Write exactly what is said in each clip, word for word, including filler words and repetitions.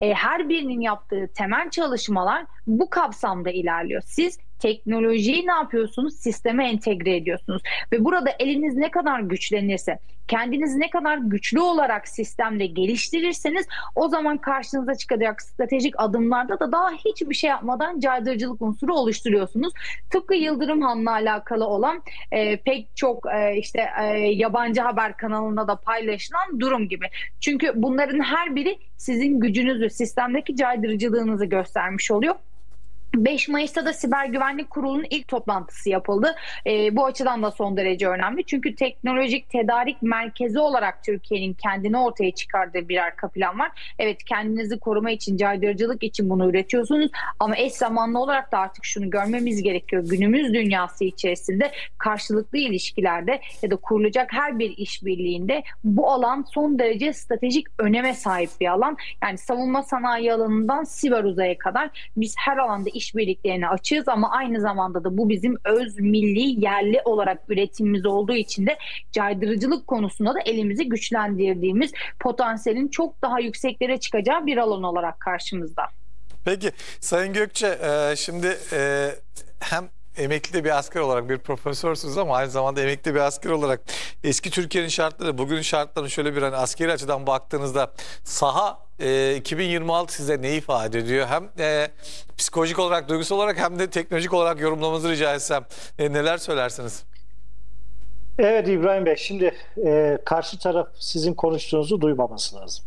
e, her birinin yaptığı temel çalışmalar bu kapsamda ilerliyor. Siz teknolojiyi ne yapıyorsunuz? Sisteme entegre ediyorsunuz. Ve burada eliniz ne kadar güçlenirse, kendinizi ne kadar güçlü olarak sistemde geliştirirseniz o zaman karşınıza çıkacak stratejik adımlarda da daha hiçbir şey yapmadan caydırıcılık unsuru oluşturuyorsunuz. Tıpkı Yıldırım Han'la alakalı olan e, pek çok e, işte e, yabancı haber kanalında da paylaşılan durum gibi. Çünkü bunların her biri sizin gücünüzü, sistemdeki caydırıcılığınızı göstermiş oluyor. beş Mayıs'ta da Siber Güvenlik Kurulu'nun ilk toplantısı yapıldı. E, bu açıdan da son derece önemli. Çünkü teknolojik tedarik merkezi olarak Türkiye'nin kendini ortaya çıkardığı bir arka plan var. Evet, kendinizi koruma için, caydırıcılık için bunu üretiyorsunuz. Ama eş zamanlı olarak da artık şunu görmemiz gerekiyor. Günümüz dünyası içerisinde karşılıklı ilişkilerde ya da kurulacak her bir işbirliğinde bu alan son derece stratejik öneme sahip bir alan. Yani savunma sanayi alanından siber uzaya kadar biz her alanda işbirliklerine açığız ama aynı zamanda da bu bizim öz milli yerli olarak üretimimiz olduğu için de caydırıcılık konusunda da elimizi güçlendirdiğimiz, potansiyelin çok daha yükseklere çıkacağı bir alan olarak karşımızda. Peki Sayın Gökçe, e, şimdi e, hem emekli bir asker olarak bir profesörsünüz ama aynı zamanda emekli bir asker olarak eski Türkiye'nin şartları, bugünün şartlarını şöyle bir hani askeri açıdan baktığınızda saha e, iki bin yirmi altı size ne ifade ediyor? Hem e, psikolojik olarak, duygusal olarak hem de teknolojik olarak yorumlamanızı rica etsem e, neler söylersiniz? Evet İbrahim Bey, şimdi e, karşı taraf sizin konuştuğunuzu duymaması lazım.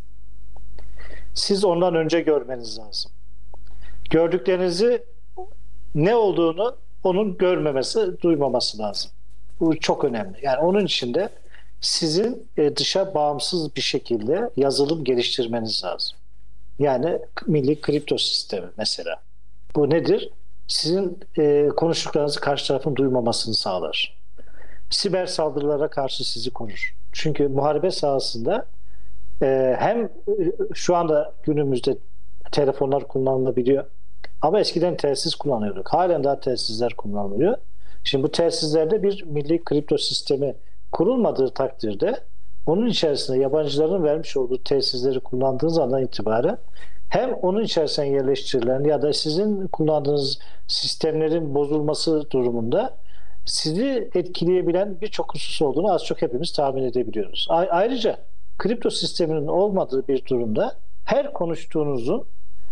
Siz ondan önce görmeniz lazım. Gördüklerinizi ne olduğunu onun görmemesi, duymaması lazım. Bu çok önemli. Yani onun için de sizin e, dışa bağımsız bir şekilde yazılım geliştirmeniz lazım. Yani milli kripto sistemi mesela. Bu nedir? Sizin e, konuştuklarınızı karşı tarafın duymamasını sağlar. Siber saldırılara karşı sizi korur. Çünkü muharebe sahasında e, hem e, şu anda günümüzde telefonlar kullanılabiliyor ama eskiden telsiz kullanıyorduk. Halen daha telsizler kullanılıyor. Şimdi bu telsizlerde bir milli kripto sistemi kurulmadığı takdirde onun içerisinde yabancıların vermiş olduğu telsizleri kullandığınız andan itibaren hem onun içerisine yerleştirilen ya da sizin kullandığınız sistemlerin bozulması durumunda sizi etkileyebilen birçok husus olduğunu az çok hepimiz tahmin edebiliyoruz. A- ayrıca kripto sisteminin olmadığı bir durumda her konuştuğunuzun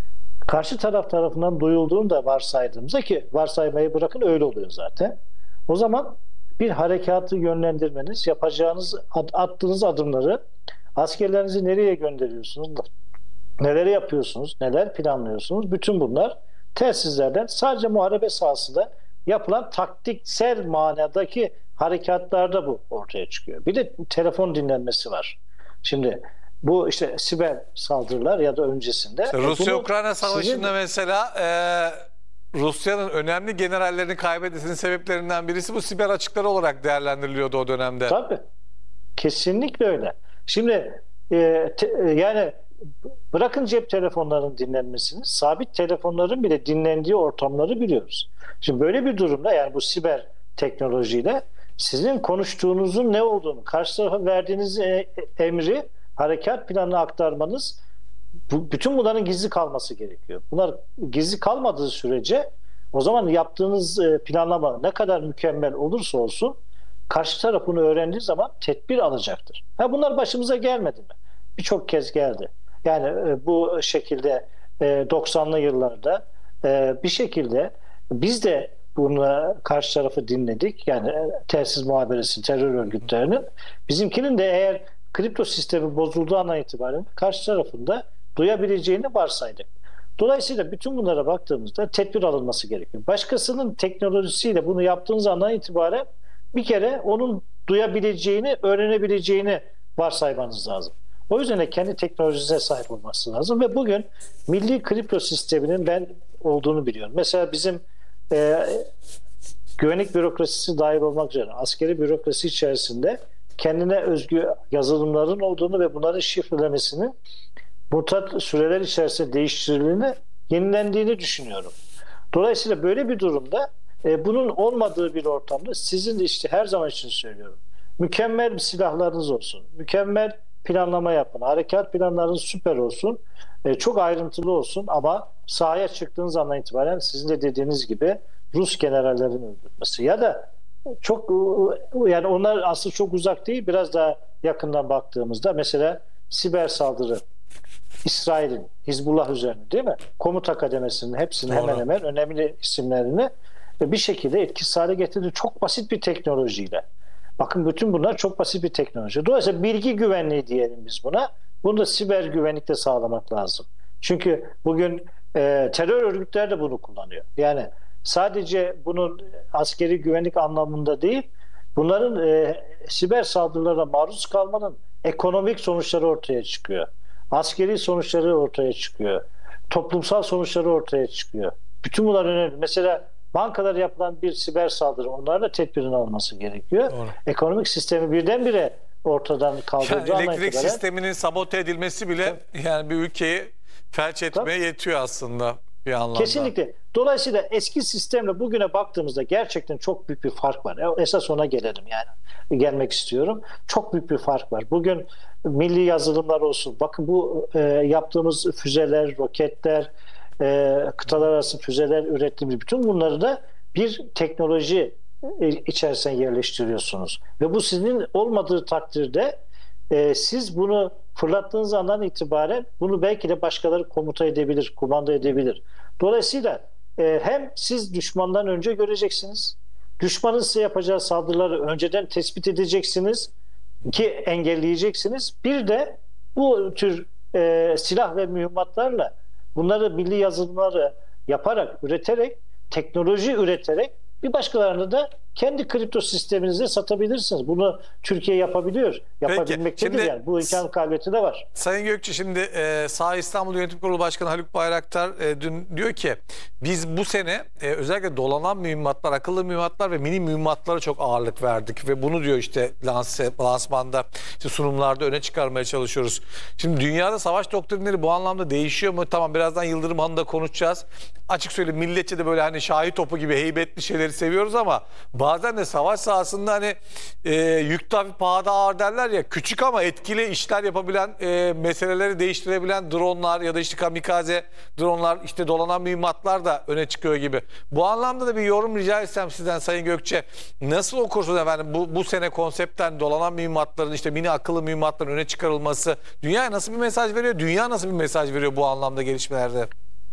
karşı taraf tarafından duyulduğunu da varsaydığımızda, ki varsaymayı bırakın öyle oluyor zaten. O zaman bir harekatı yönlendirmeniz, yapacağınız, attığınız adımları, askerlerinizi nereye gönderiyorsunuz, neler yapıyorsunuz, neler planlıyorsunuz, bütün bunlar telsizlerden sadece muharebe sahasında yapılan taktiksel manadaki harekatlarda bu ortaya çıkıyor. Bir de telefon dinlenmesi var. Şimdi bu işte siber saldırılar ya da öncesinde. İşte Rusya-Ukrayna Savaşı'nda sizin... mesela e, Rusya'nın önemli generallerini kaybetmesinin sebeplerinden birisi bu siber açıkları olarak değerlendiriliyordu o dönemde. Tabii. Kesinlikle öyle. Şimdi e, te, e, yani bırakın cep telefonlarının dinlenmesini, sabit telefonların bile dinlendiği ortamları biliyoruz. Şimdi böyle bir durumda, yani bu siber teknolojiyle sizin konuştuğunuzun ne olduğunu, karşı tarafa verdiğiniz e, emri, harekat planını aktarmanız, bu, bütün bunların gizli kalması gerekiyor. Bunlar gizli kalmadığı sürece o zaman yaptığınız e, planlama ne kadar mükemmel olursa olsun karşı taraf bunu öğrendiği zaman tedbir alacaktır. Ha, bunlar başımıza gelmedi mi? Birçok kez geldi. Yani e, bu şekilde e, doksanlı yıllarda e, bir şekilde biz de bunu karşı tarafı dinledik. Yani e, telsiz muhaberesi, terör örgütlerinin. Bizimkinin de eğer kripto sistemi bozulduğu andan itibaren karşı tarafında duyabileceğini varsaydık. Dolayısıyla bütün bunlara baktığımızda tedbir alınması gerekiyor. Başkasının teknolojisiyle bunu yaptığınız andan itibaren bir kere onun duyabileceğini, öğrenebileceğini varsaymanız lazım. O yüzden de kendi teknolojisine sahip olması lazım ve bugün milli kripto sisteminin ben olduğunu biliyorum. Mesela bizim e, güvenlik bürokrasisi dahil olmak üzere askeri bürokrasi içerisinde kendine özgü yazılımların olduğunu ve bunların şifrelemesinin mutat süreler içerisinde değiştirildiğini, yenilendiğini düşünüyorum. Dolayısıyla böyle bir durumda e, bunun olmadığı bir ortamda sizin de işte her zaman için söylüyorum. Mükemmel bir silahlarınız olsun. Mükemmel planlama yapın. Harekat planlarınız süper olsun. e, çok ayrıntılı olsun ama sahaya çıktığınız andan itibaren sizin de dediğiniz gibi Rus generallerin öldürülmesi ya da çok yani onlar aslında çok uzak değil, biraz daha yakından baktığımızda mesela siber saldırı İsrail'in Hizbullah üzerine değil mi? Komuta kademesinin hepsinin Doğru. hemen hemen önemli isimlerini bir şekilde etkisiz hale getirdi. Çok basit bir teknolojiyle. Bakın bütün bunlar çok basit bir teknoloji. Dolayısıyla bilgi güvenliği diyelim biz buna. Bunu da siber güvenlikte sağlamak lazım. Çünkü bugün e, terör örgütleri de bunu kullanıyor. Yani sadece bunun askeri güvenlik anlamında değil, bunların e, siber saldırılara maruz kalmanın ekonomik sonuçları ortaya çıkıyor. Askeri sonuçları ortaya çıkıyor. Toplumsal sonuçları ortaya çıkıyor. Bütün bunlar önemli. Mesela bankalara yapılan bir siber saldırı, onların da tedbirin alınması gerekiyor. Doğru. Ekonomik sistemi birdenbire ortadan kaldırdığı Yani andan elektrik itibaren sisteminin sabote edilmesi bile yani bir ülkeyi felç etmeye Tabii. yetiyor aslında bir anlamda. kesinlikle. Dolayısıyla eski sistemle bugüne baktığımızda gerçekten çok büyük bir fark var. Esas ona gelelim yani. Gelmek istiyorum. Çok büyük bir fark var. Bugün milli yazılımlar olsun. Bakın bu e, yaptığımız füzeler, roketler, e, kıtalar arası füzeler ürettiğimiz bütün bunları da bir teknoloji e, içerisine yerleştiriyorsunuz. Ve bu sizin olmadığı takdirde e, siz bunu fırlattığınız andan itibaren bunu belki de başkaları komuta edebilir, kumanda edebilir. Dolayısıyla e, hem siz düşmandan önce göreceksiniz, düşmanın size yapacağı saldırıları önceden tespit edeceksiniz ki engelleyeceksiniz. Bir de bu tür e, silah ve mühimmatlarla bunları milli yazılımları yaparak, üreterek, teknoloji üreterek bir başkalarını da kendi kripto sisteminizde satabilirsiniz. Bunu Türkiye yapabiliyor. Yapabilmektedir şimdi- yani. Bu imkan kabiliyeti de var. Sayın Gökçe, şimdi e, Sağ İstanbul Yönetim Kurulu Başkanı Haluk Bayraktar e, dün diyor ki biz bu sene e, özellikle dolanan mühimmatlar, akıllı mühimmatlar ve mini mühimmatlara çok ağırlık verdik ve bunu diyor işte lanse, lansmanda, işte sunumlarda öne çıkarmaya çalışıyoruz. Şimdi dünyada savaş doktrinleri bu anlamda değişiyor mu? Tamam, birazdan Yıldırım Han'da konuşacağız. Açık söyleyeyim, milletçe de böyle hani şahi topu gibi heybetli şeyleri seviyoruz ama bazen de savaş sahasında hani e, yük hafif pahada ağır derler ya, küçük ama etkili işler yapabilen, e, meseleleri değiştirebilen dronlar ya da işte kamikaze dronlar, işte dolanan mühimmatlar da öne çıkıyor gibi. Bu anlamda da bir yorum rica etsem sizden Sayın Gökçe. Nasıl okursunuz efendim bu, bu sene konseptten dolanan mühimmatların, işte mini akıllı mühimmatların öne çıkarılması dünyaya nasıl bir mesaj veriyor? Dünya nasıl bir mesaj veriyor bu anlamda gelişmelerde?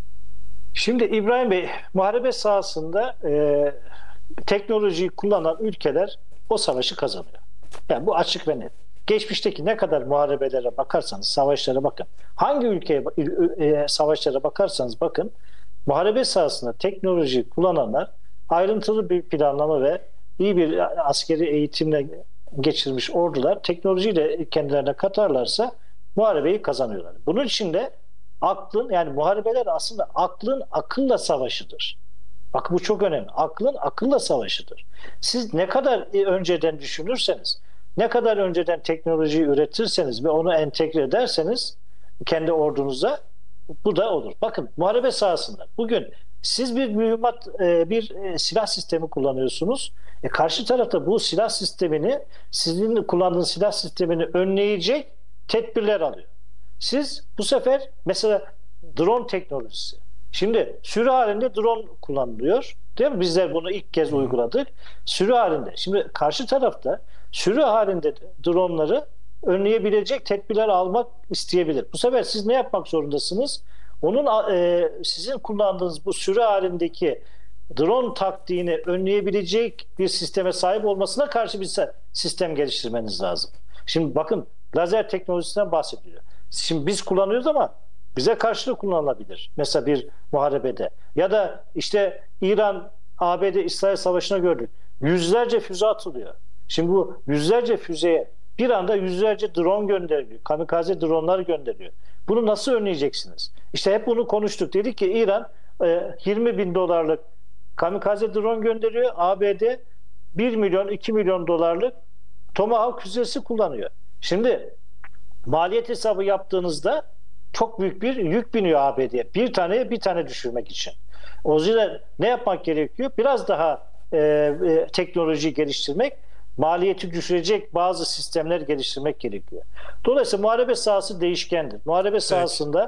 Şimdi İbrahim Bey, muharebe sahasında e, teknolojiyi kullanan ülkeler o savaşı kazanıyor. Yani bu açık ve net. Geçmişteki ne kadar muharebelere bakarsanız, savaşlara bakın. Hangi ülkeye e, savaşlara bakarsanız bakın, muharebe sahasında teknolojiyi kullananlar ayrıntılı bir planlama ve iyi bir askeri eğitimle geçirmiş ordular teknolojiyi de kendilerine katarlarsa muharebeyi kazanıyorlar. Bunun için de aklın, yani muharebeler aslında aklın akılla savaşıdır. Bak, bu çok önemli. Aklın akılla savaşıdır. Siz ne kadar önceden düşünürseniz, ne kadar önceden teknolojiyi üretirseniz ve onu entegre ederseniz kendi ordunuza, bu da olur. Bakın, muharebe sahasında bugün siz bir mühimmat, bir silah sistemi kullanıyorsunuz. E karşı tarafta bu silah sistemini, sizin kullandığınız silah sistemini önleyecek tedbirler alıyor. Siz bu sefer mesela drone teknolojisi. Şimdi sürü halinde drone kullanılıyor. Değil mi? Bizler bunu ilk kez uyguladık. Sürü halinde. Şimdi karşı tarafta sürü halinde dronları önleyebilecek tedbirler almak isteyebilir. Bu sefer siz ne yapmak zorundasınız? Onun e, sizin kullandığınız bu sürü halindeki drone taktiğini önleyebilecek bir sisteme sahip olmasına karşı bir sistem geliştirmeniz lazım. Şimdi bakın, lazer teknolojisinden bahsediliyor. Şimdi biz kullanıyoruz ama bize karşı da kullanılabilir. Mesela bir muharebede. Ya da işte İran, A B D, İsrail savaşına gördük. Yüzlerce füze atılıyor. Şimdi bu yüzlerce füzeye bir anda yüzlerce drone gönderiliyor. Kamikaze dronlar gönderiliyor. Bunu nasıl önleyeceksiniz? İşte hep bunu konuştuk. Dedik ki İran yirmi bin dolarlık kamikaze drone gönderiyor. A B D bir milyon iki milyon dolarlık Tomahawk füzesi kullanıyor. Şimdi maliyet hesabı yaptığınızda çok büyük bir yük biniyor A B D'ye. Bir taneye bir tane düşürmek için. O yüzden ne yapmak gerekiyor? Biraz daha e, e, teknoloji geliştirmek, maliyeti düşürecek bazı sistemler geliştirmek gerekiyor. Dolayısıyla muharebe sahası değişkendir. Muharebe sahasında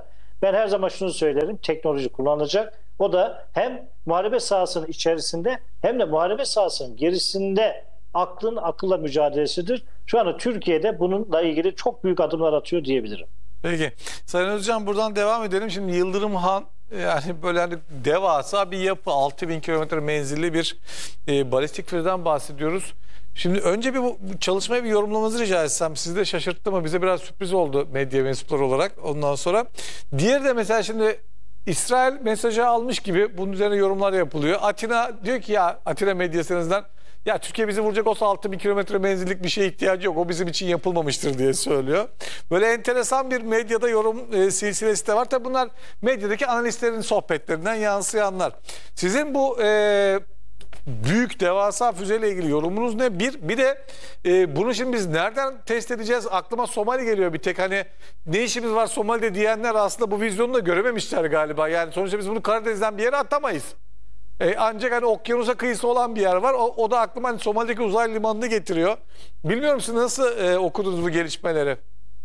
Ben her zaman şunu söylerim, teknoloji kullanılacak. O da hem muharebe sahasının içerisinde hem de muharebe sahasının gerisinde aklın akılla mücadelesidir. Şu anda Türkiye'de bununla ilgili çok büyük adımlar atıyor diyebilirim. Peki. Sayın Özcan, buradan devam edelim. Şimdi Yıldırım Han, yani böyle hani devasa bir yapı, altı bin kilometre menzilli bir e, balistik füzeden bahsediyoruz. Şimdi önce bir bu çalışmayı bir yorumlamanızı rica etsem. Sizi de şaşırttı ama bize biraz sürpriz oldu medya mensupları olarak. Ondan sonra diğeri de mesela şimdi İsrail mesajı almış gibi bunun üzerine yorumlar yapılıyor. Atina diyor ki, ya Atina medyasınızdan, ya Türkiye bizi vuracak olsa altı bin kilometre menzillik bir şeye ihtiyacı yok, o bizim için yapılmamıştır diye söylüyor. Böyle enteresan bir medyada yorum e, silsilesi de var. Tabi bunlar medyadaki analistlerin sohbetlerinden yansıyanlar. Sizin bu e, büyük devasa füzeyle ilgili yorumunuz ne? Bir, bir de e, bunu şimdi biz nereden test edeceğiz? Aklıma Somali geliyor bir tek, hani ne işimiz var Somali'de diyenler aslında bu vizyonu da görememişler galiba. Yani sonuçta biz bunu Karadeniz'den bir yere atamayız. E, ancak hani okyanusa kıyısı olan bir yer var. O, o da aklıma hani Somali'deki uzay limanını getiriyor. Bilmiyorum siz nasıl e, okudunuz bu gelişmeleri?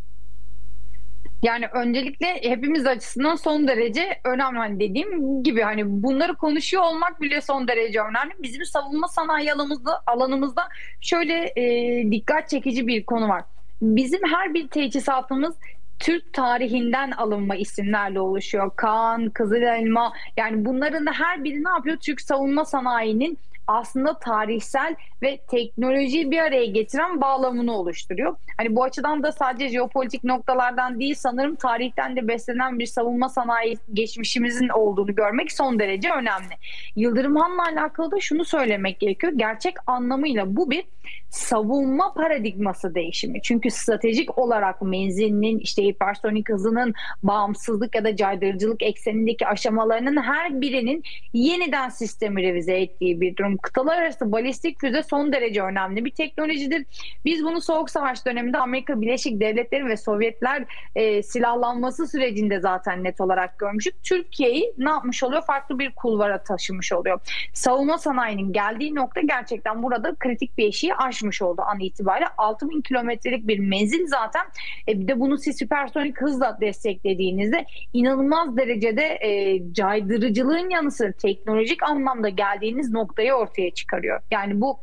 Yani öncelikle hepimiz açısından son derece önemli. Hani dediğim gibi hani bunları konuşuyor olmak bile son derece önemli. Bizim savunma sanayi alanımızda, alanımızda şöyle e, dikkat çekici bir konu var. Bizim her bir teçhizatımız Türk tarihinden alınma isimlerle oluşuyor. Kaan, Kızılelma, yani bunların da her biri ne yapıyor? Türk savunma sanayinin aslında tarihsel ve teknolojiyi bir araya getiren bağlamını oluşturuyor. Hani bu açıdan da sadece jeopolitik noktalardan değil, sanırım tarihten de beslenen bir savunma sanayi geçmişimizin olduğunu görmek son derece önemli. Yıldırım Han'la alakalı da şunu söylemek gerekiyor. Gerçek anlamıyla bu bir savunma paradigması değişimi. Çünkü stratejik olarak menzilinin, işte hipersonik hızının, bağımsızlık ya da caydırıcılık eksenindeki aşamalarının her birinin yeniden sistemi revize ettiği bir durum. Kıtalar arası balistik füze son derece önemli bir teknolojidir. Biz bunu Soğuk Savaş döneminde Amerika Birleşik Devletleri ve Sovyetler e, silahlanması sürecinde zaten net olarak görmüştük. Türkiye'yi ne yapmış oluyor? Farklı bir kulvara taşımış oluyor. Savunma sanayinin geldiği nokta gerçekten burada kritik bir eşiği aşmış oldu an itibariyle. altı bin kilometrelik bir menzil zaten. E, bir de bunu siz süpersonik hızla desteklediğinizde inanılmaz derecede e, caydırıcılığın yanı sıra teknolojik anlamda geldiğiniz noktayı ortaya çıkarıyor. Yani bu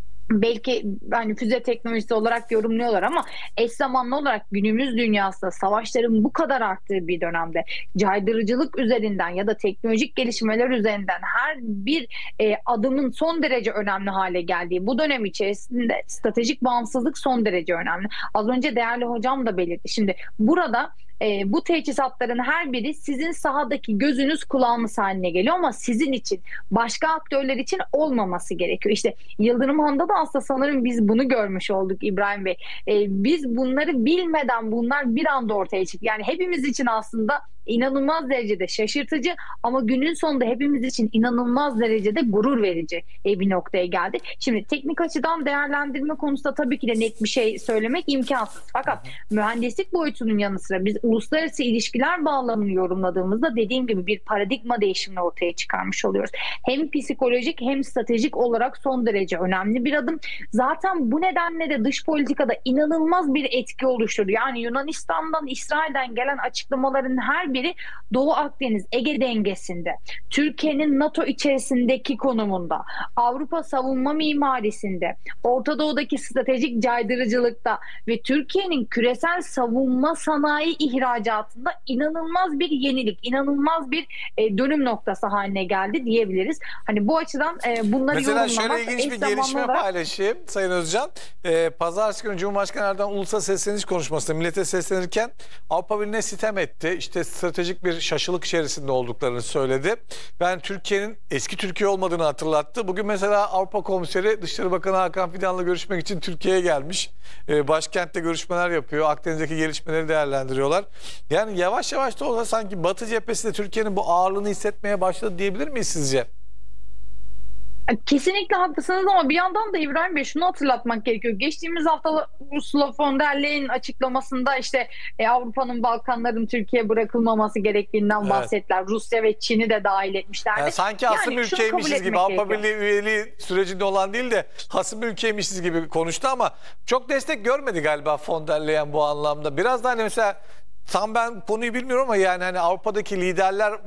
belki hani füze teknolojisi olarak yorumluyorlar ama eş zamanlı olarak günümüz dünyasında savaşların bu kadar arttığı bir dönemde caydırıcılık üzerinden ya da teknolojik gelişmeler üzerinden her bir e, adımın son derece önemli hale geldiği bu dönem içerisinde stratejik bağımsızlık son derece önemli. Az önce değerli hocam da belirtti. Şimdi burada E, bu teçhizatların her biri sizin sahadaki gözünüz kulağınız haline geliyor ama sizin için, başka aktörler için olmaması gerekiyor. İşte Yıldırım Han'da da aslında sanırım biz bunu görmüş olduk İbrahim Bey. E, biz bunları bilmeden bunlar bir anda ortaya çıktı. Yani hepimiz için aslında inanılmaz derecede şaşırtıcı ama günün sonunda hepimiz için inanılmaz derecede gurur verici bir noktaya geldi. Şimdi teknik açıdan değerlendirme konusunda tabii ki de net bir şey söylemek imkansız. Fakat mühendislik boyutunun yanı sıra biz uluslararası ilişkiler bağlamını yorumladığımızda dediğim gibi bir paradigma değişimini ortaya çıkarmış oluyoruz. Hem psikolojik hem stratejik olarak son derece önemli bir adım. Zaten bu nedenle de dış politikada inanılmaz bir etki oluşturdu. Yani Yunanistan'dan, İsrail'den gelen açıklamaların her biri Doğu Akdeniz, Ege dengesinde, Türkiye'nin NATO içerisindeki konumunda, Avrupa savunma mimarisinde, Orta Doğu'daki stratejik caydırıcılıkta ve Türkiye'nin küresel savunma sanayi ihracatında inanılmaz bir yenilik, inanılmaz bir e, dönüm noktası haline geldi diyebiliriz. Hani bu açıdan e, bunları Mesela yorumlamak... Mesela şöyle ilginç bir gelişme olarak... paylaşayım Sayın Özcan. Ee, Pazartesi günü Cumhurbaşkanı Erdoğan ulusal sesleniş konuşmasında millete seslenirken Avrupa Birliği'ne sitem etti. İşte stratejik bir şaşılık içerisinde olduklarını söyledi. Ben Türkiye'nin eski Türkiye olmadığını hatırlattı. Bugün mesela Avrupa Komiseri Dışişleri Bakanı Hakan Fidan'la görüşmek için Türkiye'ye gelmiş. Ee, başkentte görüşmeler yapıyor. Akdeniz'deki gelişmeleri değerlendiriyorlar. Yani yavaş yavaş da olsa sanki Batı cephesi de Türkiye'nin bu ağırlığını hissetmeye başladı diyebilir miyiz sizce? Kesinlikle haklısınız ama bir yandan da İbrahim Bey şunu hatırlatmak gerekiyor. Geçtiğimiz hafta Ursula von der Leyen açıklamasında işte e, Avrupa'nın Balkanların Türkiye'ye bırakılmaması gerektiğinden evet. bahsettiler. Rusya ve Çin'i de dahil etmişlerdi. Yani sanki hasım yani ülkeymişiz gibi, Avrupa Birliği üyeliği sürecinde olan değil de hasım ülkeymişiz gibi konuştu ama çok destek görmedi galiba von der Leyen bu anlamda. Biraz daha hani mesela tam ben konuyu bilmiyorum ama yani hani Avrupa'daki liderler